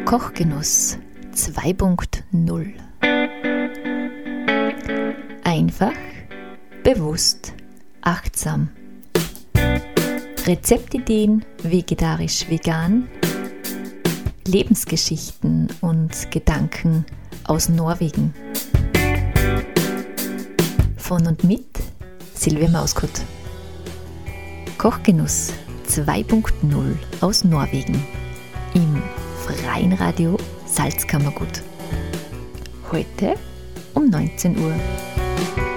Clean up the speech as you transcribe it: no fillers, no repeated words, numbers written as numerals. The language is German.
Kochgenuss 2.0. Einfach, bewusst, achtsam. Rezeptideen vegetarisch-vegan, Lebensgeschichten und Gedanken aus Norwegen. Von und mit Silvia Mauskott. Kochgenuss 2.0 aus Norwegen im Freien Radio Salzkammergut. Heute um 19 Uhr.